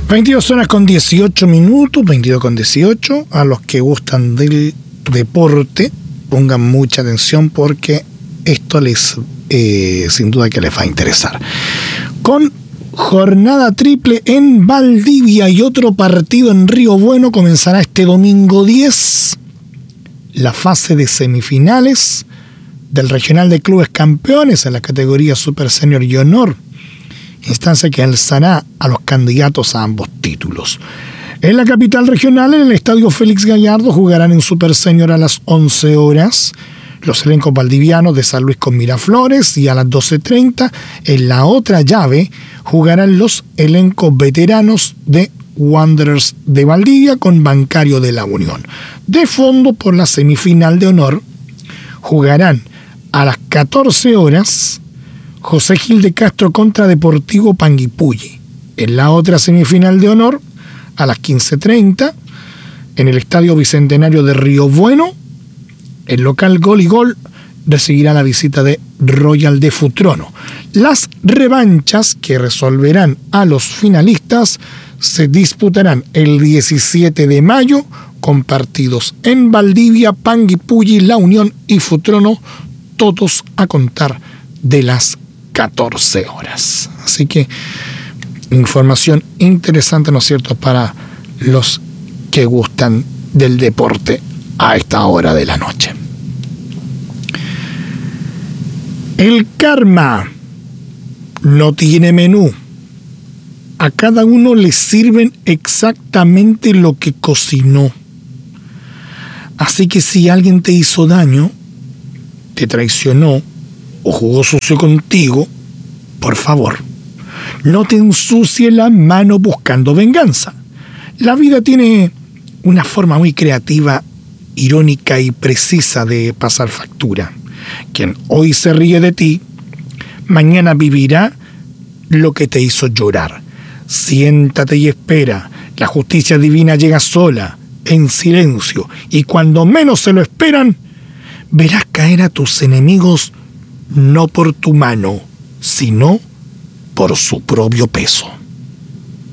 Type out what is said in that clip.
22 horas con 18 minutos, 22 con 18. A los que gustan del deporte, pongan mucha atención porque esto les, sin duda que les va a interesar. Con jornada triple en Valdivia y otro partido en Río Bueno, comenzará este domingo 10 la fase de semifinales del Regional de Clubes Campeones en la categoría Super Senior y Honor, instancia que alzará a los candidatos a ambos títulos. En la capital regional, en el Estadio Félix Gallardo, jugarán en Super Senior a las 11 horas los elencos valdivianos de San Luis con Miraflores, y a las 12:30 en la otra llave jugarán los elencos veteranos de Wanderers de Valdivia con Bancario de la Unión. De fondo, por la semifinal de honor, jugarán a las 14 horas José Gil de Castro contra Deportivo Panguipulli. En la otra semifinal de honor, a las 15:30, en el Estadio Bicentenario de Río Bueno, el local Gol y Gol recibirá la visita de Royal de Futrono. Las revanchas que resolverán a los finalistas se disputarán el 17 de mayo con partidos en Valdivia, Panguipulli, La Unión y Futrono, todos a contar de las 14 horas. Así que información interesante, ¿no es cierto?, para los que gustan del deporte a esta hora de la noche. El karma no tiene menú. A cada uno le sirven exactamente lo que cocinó. Así que si alguien te hizo daño, te traicionó o jugó sucio contigo, por favor, no te ensucie la mano buscando venganza. La vida tiene una forma muy creativa, irónica y precisa de pasar factura. Quien hoy se ríe de ti, mañana vivirá lo que te hizo llorar. Siéntate y espera. La justicia divina llega sola, en silencio, y cuando menos se lo esperan, verás caer a tus enemigos no por tu mano, sino por su propio peso.